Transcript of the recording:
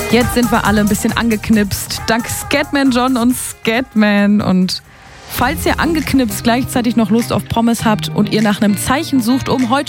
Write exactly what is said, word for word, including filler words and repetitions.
Jetzt sind wir alle ein bisschen angeknipst. Dank Scatman John und Scatman. Und falls ihr angeknipst gleichzeitig noch Lust auf Pommes habt und ihr nach einem Zeichen sucht, um heute